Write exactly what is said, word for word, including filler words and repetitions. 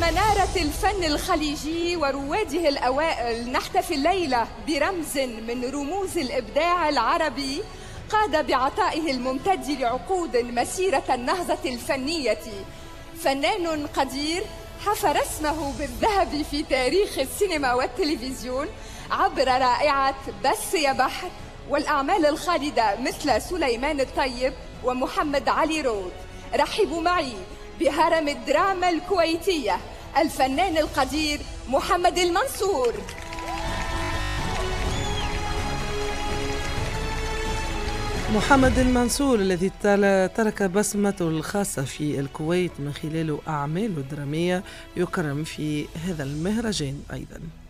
منارة الفن الخليجي ورواده الأوائل نحتفي الليلة برمز من رموز الإبداع العربي قاد بعطائه الممتد لعقود مسيرة النهضة الفنية. فنان قدير حفر اسمه بالذهب في تاريخ السينما والتلفزيون عبر رائعة بس يا بحر والأعمال الخالدة مثل سليمان الطيب ومحمد علي رود. رحبوا معي بهرم الدراما الكويتية الفنان القدير محمد المنصور. محمد المنصور الذي ترك بصمته الخاصة في الكويت من خلال أعماله الدرامية يكرم في هذا المهرجان أيضاً.